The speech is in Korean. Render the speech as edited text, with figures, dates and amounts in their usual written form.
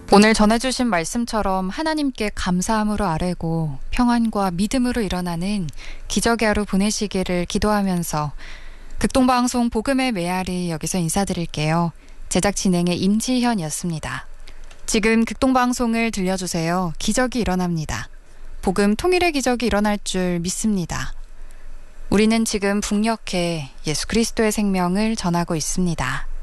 오늘 전해주신 말씀처럼 하나님께 감사함으로 아뢰고 평안과 믿음으로 일어나는 기적의 하루 보내시기를 기도하면서 극동방송 복음의 메아리 여기서 인사드릴게요. 제작 진행의 임지현이었습니다. 지금 극동방송을 들려주세요. 기적이 일어납니다. 복음 통일의 기적이 일어날 줄 믿습니다. 우리는 지금 북녘에 예수 그리스도의 생명을 전하고 있습니다.